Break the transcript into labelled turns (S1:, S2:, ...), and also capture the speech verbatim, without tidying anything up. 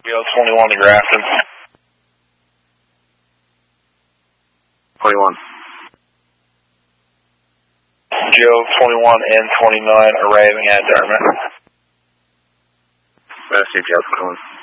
S1: Joe twenty-one to Grafton.
S2: twenty-one.
S1: Joe twenty-one and twenty-nine arriving at Dartmouth.
S2: That's Joe twenty-one.